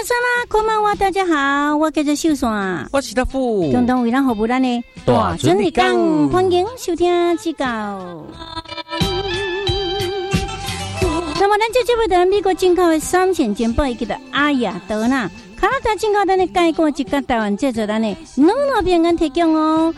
萨拉，こんばんは，大家好，我叫做秀山， 我是大富， 共同为咱服务咱的大真理讲，欢迎收听指教。那么，咱这节目在美国进口的3线煎包，叫做阿雅德纳，加拿大进口咱的盖锅一甲台湾制作咱的软糯饼干提供哦。